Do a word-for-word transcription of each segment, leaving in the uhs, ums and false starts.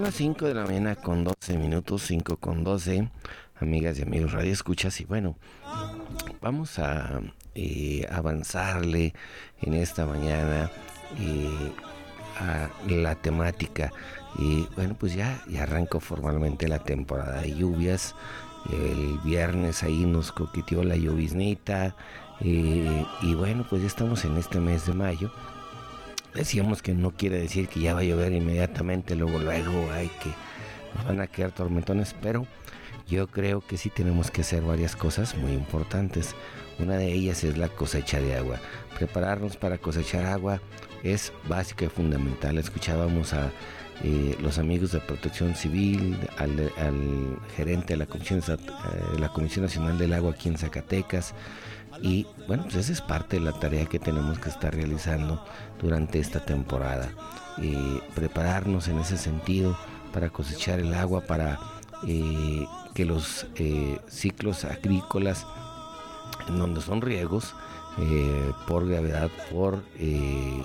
las cinco de la mañana con doce minutos, cinco con doce, amigas y amigos Radio Escuchas. Y bueno, vamos a eh, avanzarle en esta mañana eh, a la temática. Y bueno, pues ya, ya arrancó formalmente la temporada de lluvias. El viernes ahí nos coqueteó la lloviznita. Eh, y bueno, pues ya estamos en este mes de mayo. Decíamos que no quiere decir que ya va a llover inmediatamente, luego, luego, hay que nos van a quedar tormentones, pero yo creo que sí tenemos que hacer varias cosas muy importantes. Una de ellas es la cosecha de agua. Prepararnos para cosechar agua es básica y fundamental. Escuchábamos a eh, los amigos de Protección Civil, al, al gerente de la Comisión, eh, la Comisión Nacional del Agua aquí en Zacatecas. Y bueno, pues esa es parte de la tarea que tenemos que estar realizando durante esta temporada. Eh, prepararnos en ese sentido para cosechar el agua, para eh, que los eh, ciclos agrícolas, en donde son riegos eh, por gravedad, por eh,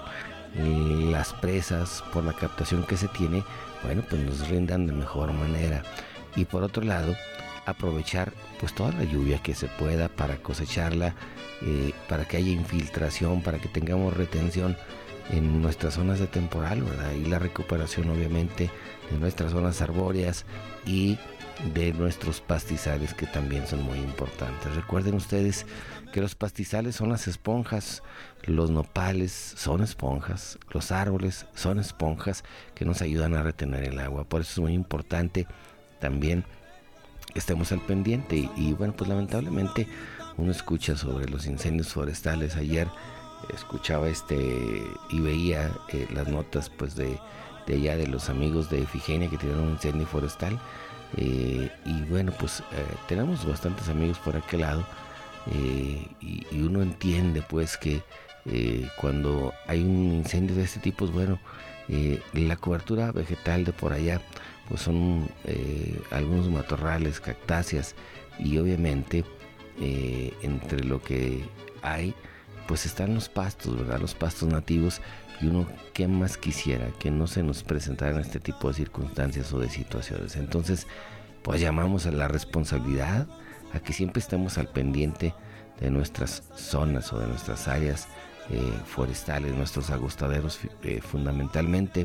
las presas, por la captación que se tiene, bueno, pues nos rindan de mejor manera. Y por otro lado, aprovechar pues toda la lluvia que se pueda para cosecharla, eh, para que haya infiltración, para que tengamos retención en nuestras zonas de temporal, ¿verdad? Y la recuperación obviamente de nuestras zonas arbóreas y de nuestros pastizales, que también son muy importantes. Recuerden ustedes que los pastizales son las esponjas, los nopales son esponjas, los árboles son esponjas que nos ayudan a retener el agua. Por eso es muy importante también estemos al pendiente. Y, y bueno, pues lamentablemente uno escucha sobre los incendios forestales. Ayer escuchaba este y veía eh, las notas pues de, de allá de los amigos de Efigenia que tuvieron un incendio forestal, eh, y bueno, pues eh, tenemos bastantes amigos por aquel lado, eh, y, y uno entiende pues que eh, cuando hay un incendio de este tipo, pues bueno, eh, la cobertura vegetal de por allá pues son eh, algunos matorrales, cactáceas, y obviamente eh, entre lo que hay pues están los pastos, ¿verdad? Los pastos nativos. Y uno, ¿qué más quisiera? Que no se nos presentaran este tipo de circunstancias o de situaciones. Entonces, pues llamamos a la responsabilidad, a que siempre estemos al pendiente de nuestras zonas o de nuestras áreas eh, forestales, nuestros agostaderos eh, fundamentalmente.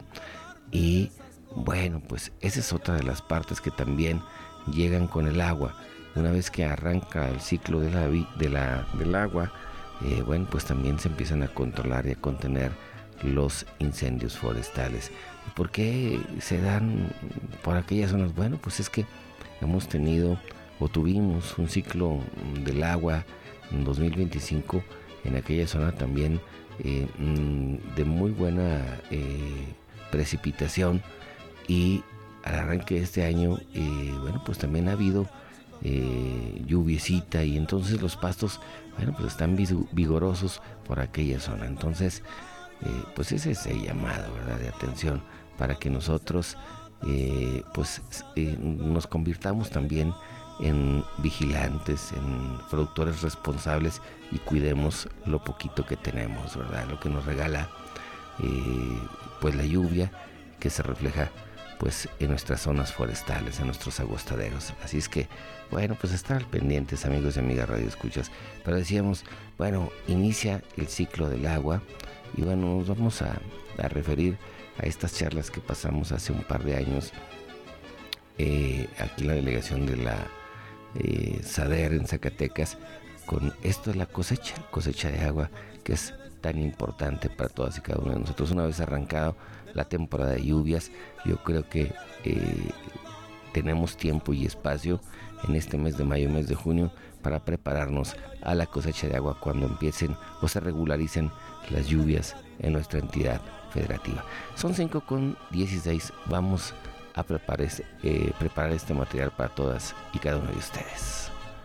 Y bueno, pues esa es otra de las partes que también llegan con el agua. Una vez que arranca el ciclo de la, de la, del agua, eh, bueno, pues también se empiezan a controlar y a contener los incendios forestales. ¿Por qué se dan por aquellas zonas? Bueno, pues es que hemos tenido o tuvimos un ciclo del agua en dos mil veinticinco en aquella zona también eh, de muy buena eh, precipitación. Y al arranque de este año, eh, bueno, pues también ha habido eh, lluviecita, y entonces los pastos, bueno, pues están vigorosos por aquella zona. Entonces, eh, pues ese es el llamado, ¿verdad?, de atención para que nosotros, eh, pues, eh, nos convirtamos también en vigilantes, en productores responsables, y cuidemos lo poquito que tenemos, ¿verdad?, lo que nos regala, eh, pues la lluvia, que se refleja pues en nuestras zonas forestales, en nuestros agostaderos. Así es que, bueno, pues estar al pendientes, amigos y amigas Radio Escuchas. Pero decíamos, bueno, inicia el ciclo del agua, y bueno, nos vamos a, a referir a estas charlas que pasamos hace un par de años eh, aquí en la delegación de la eh, SADER en Zacatecas, con esto de la cosecha, cosecha de agua, que es tan importante para todas y cada uno de nosotros. Una vez arrancado la temporada de lluvias, yo creo que eh, tenemos tiempo y espacio en este mes de mayo, mes de junio, para prepararnos a la cosecha de agua cuando empiecen o se regularicen las lluvias en nuestra entidad federativa. Son cinco con dieciséis, vamos a preparar, eh, preparar este material para todas y cada uno de ustedes.